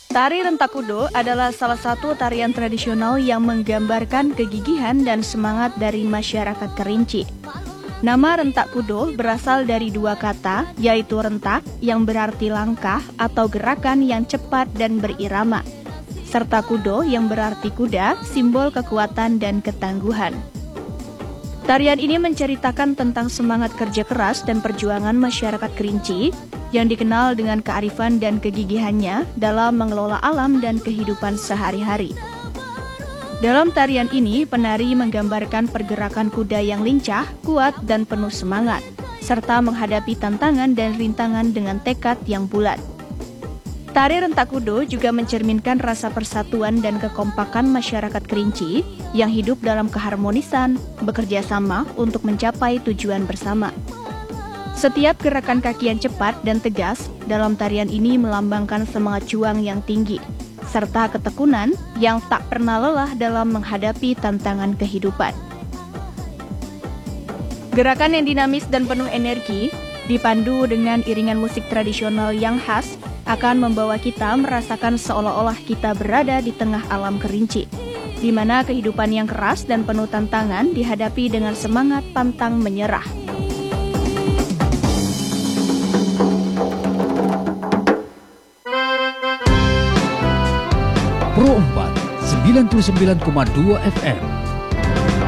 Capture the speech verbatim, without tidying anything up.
Tari Rentak Kudo adalah salah satu tarian tradisional yang menggambarkan kegigihan dan semangat dari masyarakat Kerinci. Nama Rentak Kudo berasal dari dua kata, yaitu rentak yang berarti langkah atau gerakan yang cepat dan berirama, serta kudo yang berarti kuda, simbol kekuatan dan ketangguhan. Tarian ini menceritakan tentang semangat kerja keras dan perjuangan masyarakat Kerinci yang dikenal dengan kearifan dan kegigihannya dalam mengelola alam dan kehidupan sehari-hari. Dalam tarian ini, penari menggambarkan pergerakan kuda yang lincah, kuat, dan penuh semangat, serta menghadapi tantangan dan rintangan dengan tekad yang bulat. Tari Rentak Kudo juga mencerminkan rasa persatuan dan kekompakan masyarakat Kerinci yang hidup dalam keharmonisan, bekerja sama untuk mencapai tujuan bersama. Setiap gerakan kaki yang cepat dan tegas dalam tarian ini melambangkan semangat juang yang tinggi, serta ketekunan yang tak pernah lelah dalam menghadapi tantangan kehidupan. Gerakan yang dinamis dan penuh energi, dipandu dengan iringan musik tradisional yang khas, akan membawa kita merasakan seolah-olah kita berada di tengah alam Kerinci, di mana kehidupan yang keras dan penuh tantangan dihadapi dengan semangat pantang menyerah. Pro empat, sembilan puluh sembilan koma dua F M